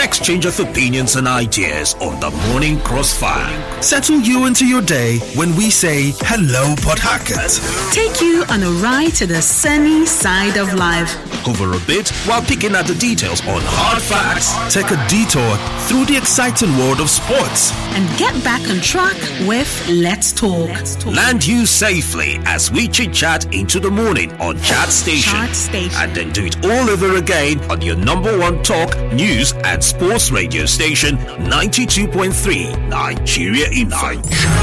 exchange of opinions and ideas on the Morning Crossfire. Settle you into your day when we say hello, Port Harcourt. Take you on a ride to the sunny side of life. Cover a bit while picking at the details on hard facts. Take a detour through the exciting world of sports. And get back on track with Let's Talk. Land you safely as we chit-chat into the morning on Chat Station. And then do it all over again on your number one talk, news and sports radio station, 92.3 Nigeria Info.